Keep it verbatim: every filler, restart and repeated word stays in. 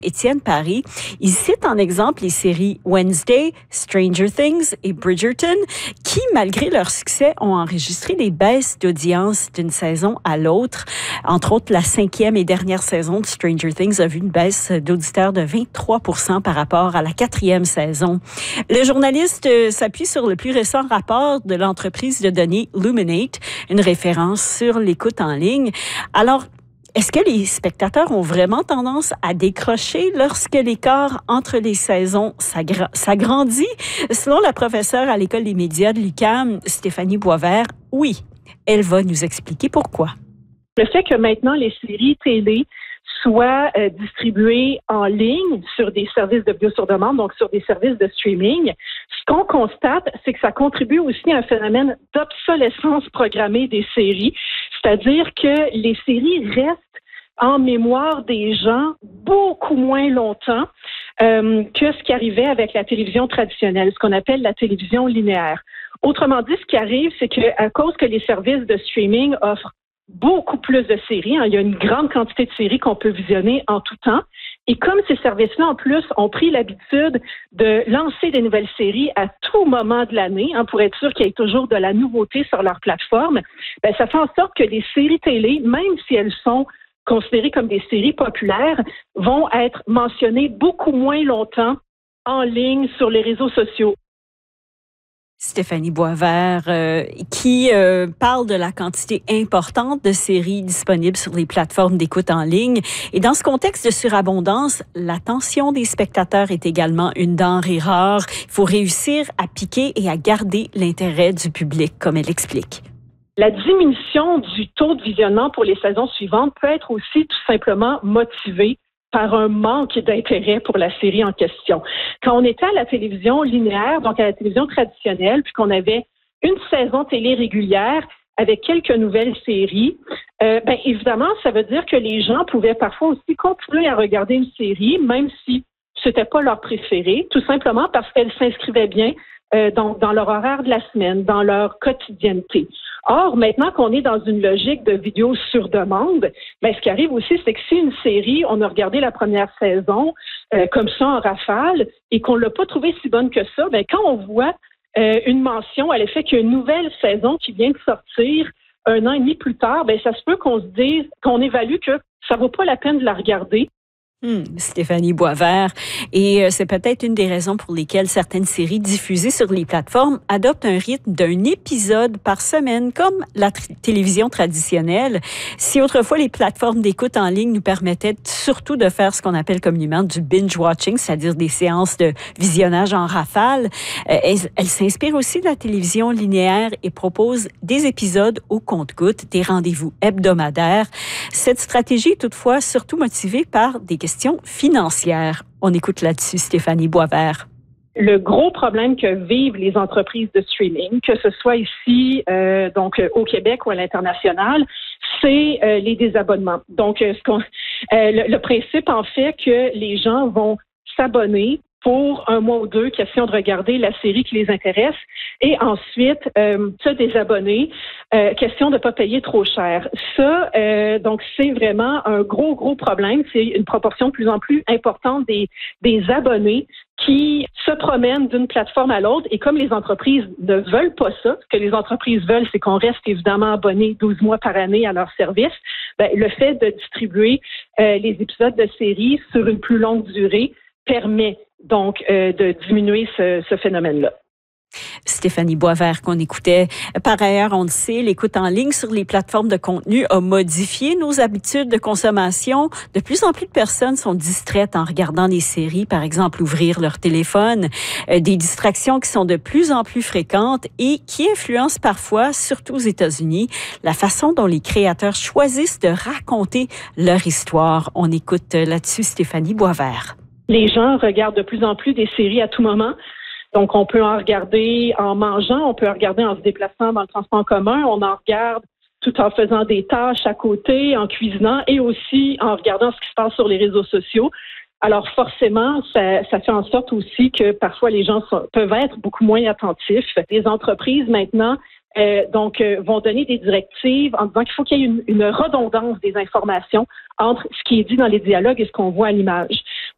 Étienne Paris, il cite en exemple les séries Wednesday, Stranger Things et Bridgerton, qui, malgré leur succès, ont enregistré des baisses d'audience d'une saison à l'autre. Entre autres, la cinquième et dernière saison de Stranger Things a vu une baisse d'auditeurs de vingt-trois pour cent par rapport à la quatrième saison. Le journaliste s'appuie sur le plus récent rapport de l'entreprise de données Luminate, une référence sur l'écoute en ligne. Alors, est-ce que les spectateurs ont vraiment tendance à décrocher lorsque l'écart entre les saisons s'agra- s'agrandit? Selon la professeure à l'École des médias de l'U Q A M, Stéphanie Boisvert, oui. Elle va nous expliquer pourquoi. Le fait que maintenant les séries télé soient euh, distribuées en ligne sur des services de vidéo sur demande, donc sur des services de streaming, ce qu'on constate, c'est que ça contribue aussi à un phénomène d'obsolescence programmée des séries, c'est-à-dire que les séries restent en mémoire des gens beaucoup moins longtemps euh, que ce qui arrivait avec la télévision traditionnelle, ce qu'on appelle la télévision linéaire. Autrement dit, ce qui arrive, c'est qu'à cause que les services de streaming offrent beaucoup plus de séries, hein, il y a une grande quantité de séries qu'on peut visionner en tout temps, et comme ces services-là, en plus, ont pris l'habitude de lancer des nouvelles séries à tout moment de l'année, hein, pour être sûr qu'il y ait toujours de la nouveauté sur leur plateforme, ben, ça fait en sorte que les séries télé, même si elles sont considérées comme des séries populaires, vont être mentionnées beaucoup moins longtemps en ligne sur les réseaux sociaux. Stéphanie Boisvert, euh, qui euh, parle de la quantité importante de séries disponibles sur les plateformes d'écoute en ligne. Et dans ce contexte de surabondance, l'attention des spectateurs est également une denrée rare. Il faut réussir à piquer et à garder l'intérêt du public, comme elle explique. La diminution du taux de visionnement pour les saisons suivantes peut être aussi tout simplement motivée par un manque d'intérêt pour la série en question. Quand on était à la télévision linéaire, donc à la télévision traditionnelle, puis qu'on avait une saison télé régulière avec quelques nouvelles séries, euh, ben évidemment, ça veut dire que les gens pouvaient parfois aussi continuer à regarder une série, même si c'était pas leur préféré, tout simplement parce qu'elle s'inscrivait bien euh, donc dans leur horaire de la semaine, dans leur quotidienneté. Or, maintenant qu'on est dans une logique de vidéo sur demande, ben, ce qui arrive aussi, c'est que si une série, on a regardé la première saison euh, comme ça en rafale et qu'on l'a pas trouvée si bonne que ça, ben, quand on voit euh, une mention à l'effet qu'il y a une nouvelle saison qui vient de sortir un an et demi plus tard, ben, ça se peut qu'on se dise, qu'on évalue que ça vaut pas la peine de la regarder. Hum, Stéphanie Boisvert. Et euh, c'est peut-être une des raisons pour lesquelles certaines séries diffusées sur les plateformes adoptent un rythme d'un épisode par semaine, comme la tr- télévision traditionnelle. Si autrefois les plateformes d'écoute en ligne nous permettaient surtout de faire ce qu'on appelle communément du binge-watching, c'est-à-dire des séances de visionnage en rafale, euh, elles, elles s'inspirent aussi de la télévision linéaire et proposent des épisodes au compte-gouttes, des rendez-vous hebdomadaires. Cette stratégie est toutefois surtout motivée par des questions financières. On écoute là-dessus Stéphanie Boisvert. Le gros problème que vivent les entreprises de streaming, que ce soit ici, euh, donc euh, au Québec ou à l'international, c'est euh, les désabonnements. Donc, euh, ce qu'on, euh, le, le principe en fait que les gens vont s'abonner pour un mois ou deux, question de regarder la série qui les intéresse, et ensuite euh, se désabonner, euh, question de ne pas payer trop cher. Ça, euh, donc c'est vraiment un gros, gros problème. C'est une proportion de plus en plus importante des, des abonnés qui se promènent d'une plateforme à l'autre, et comme les entreprises ne veulent pas ça, ce que les entreprises veulent, c'est qu'on reste évidemment abonné douze mois par année à leur service, ben, le fait de distribuer euh, les épisodes de séries sur une plus longue durée permet donc euh, de diminuer ce, ce phénomène-là. Stéphanie Boisvert qu'on écoutait. Par ailleurs, on le sait, l'écoute en ligne sur les plateformes de contenu a modifié nos habitudes de consommation. De plus en plus de personnes sont distraites en regardant des séries, par exemple ouvrir leur téléphone. Euh, des distractions qui sont de plus en plus fréquentes et qui influencent parfois, surtout aux États-Unis, la façon dont les créateurs choisissent de raconter leur histoire. On écoute là-dessus Stéphanie Boisvert. Les gens regardent de plus en plus des séries à tout moment. Donc, on peut en regarder en mangeant, on peut en regarder en se déplaçant dans le transport en commun, on en regarde tout en faisant des tâches à côté, en cuisinant et aussi en regardant ce qui se passe sur les réseaux sociaux. Alors, forcément, ça, ça fait en sorte aussi que parfois les gens sont, peuvent être beaucoup moins attentifs. Les entreprises, maintenant, Euh, donc, euh, vont donner des directives en disant qu'il faut qu'il y ait une, une redondance des informations entre ce qui est dit dans les dialogues et ce qu'on voit à l'image.